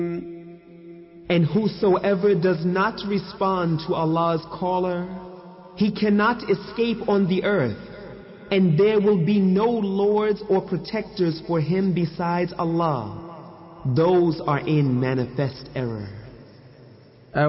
And whosoever does not respond to Allah's caller, he cannot escape on the earth, and there will be no lords or protectors for him besides Allah. Those are in manifest error.